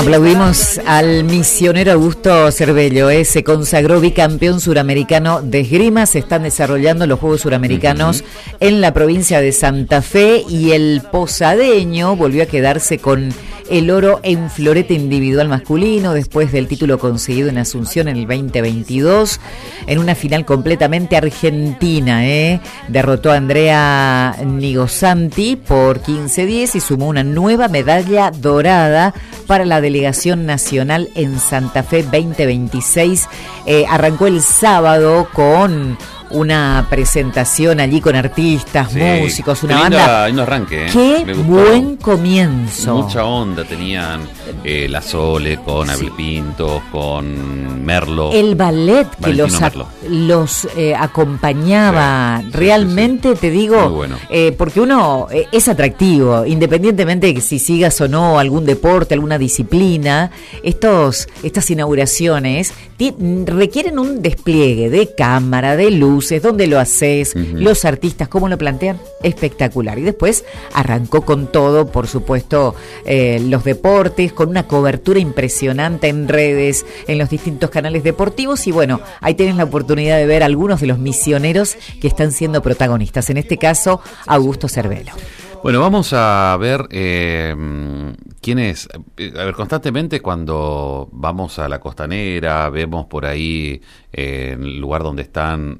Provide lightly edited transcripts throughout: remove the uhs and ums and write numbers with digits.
Aplaudimos al misionero Augusto Cervello, se consagró bicampeón suramericano de esgrima. Se están desarrollando los Juegos Suramericanos en la provincia de Santa Fe y el posadeño volvió a quedarse con el oro en florete individual masculino después del título conseguido en Asunción en el 2022 en una final completamente argentina. Derrotó a Andrea Nigosanti por 15-10 y sumó una nueva medalla dorada para la delegación nacional en Santa Fe 2026. Arrancó el sábado con una presentación allí con artistas, músicos, una banda. Lindo arranque, Qué buen comienzo. Mucha onda tenían la Sole con Abel Pinto, con Merlo. El ballet que los acompañaba, realmente te digo, muy bueno. Porque uno es atractivo, independientemente de que si sigas o no algún deporte, alguna disciplina, estas inauguraciones requieren un despliegue de cámara, de luz, dónde lo haces, los artistas, cómo lo plantean, espectacular. Y después arrancó con todo, por supuesto, los deportes, con una cobertura impresionante en redes, en los distintos canales deportivos. Y bueno, ahí tienes la oportunidad de ver algunos de los misioneros que están siendo protagonistas, en este caso, Augusto Cervello. Bueno, vamos a ver quién es. A ver, constantemente cuando vamos a la costanera, vemos por ahí el lugar donde están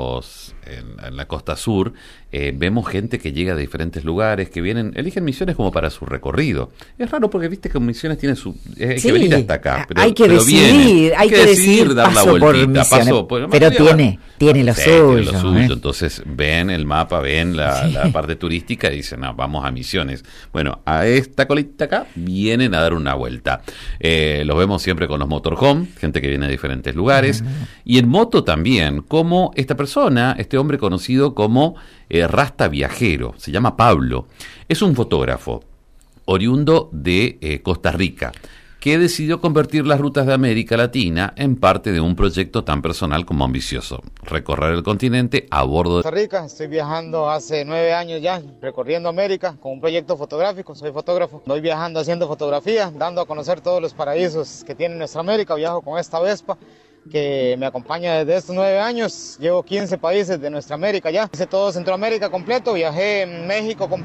en la costa sur, vemos gente que llega de diferentes lugares, que eligen Misiones como para su recorrido. Es raro porque viste que Misiones tiene hay que venir hasta acá. Pero, hay que decidir, dar la vueltita. Pero tiene lo suyo. Entonces ven el mapa, ven la parte turística y dicen, no, vamos a Misiones. Bueno, a esta colita acá vienen a dar una vuelta. Los vemos siempre con los motorhome, gente que viene de diferentes lugares. Y en moto también, como esta persona, este hombre conocido como Rasta Viajero, se llama Pablo, es un fotógrafo oriundo de Costa Rica, que decidió convertir las rutas de América Latina en parte de un proyecto tan personal como ambicioso: recorrer el continente a bordo de Costa Rica. Estoy viajando hace 9 años ya, recorriendo América con un proyecto fotográfico. Soy fotógrafo, voy viajando haciendo fotografía, dando a conocer todos los paraísos que tiene nuestra América. Viajo con esta Vespa que me acompaña desde estos 9 años. Llevo 15 países de nuestra América ya. Hice todo Centroamérica completo, viajé en México